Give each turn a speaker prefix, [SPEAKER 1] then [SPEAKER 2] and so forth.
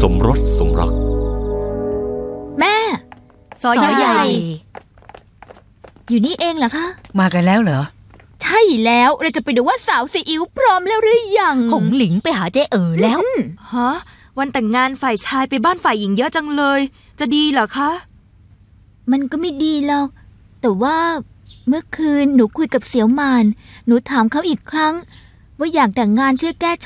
[SPEAKER 1] สมรสสมรัก
[SPEAKER 2] แม่ซอใหญ่อยู่นี่เองเหรอคะ
[SPEAKER 3] มากันแล้วเหรอ
[SPEAKER 2] ใช่แล้วเราจะไปดูว่าสาวซีอิ๊วพร้อมแล้วหรือยัง
[SPEAKER 4] หงหลิงไปหาเจ๊แล้ว
[SPEAKER 5] ฮะวันแต่งงานฝ่ายชายไปบ้านฝ่ายหญิงเยอะจังเลยจะดีเหรอคะ
[SPEAKER 2] มันก็ไม่ดีหรอกแต่ว่าเมื่อคืนหนูคุยกับเสี่ยวหมานหนูถามเขาอีกครั้งว่าอยากแต่งงานช่วยแก้ช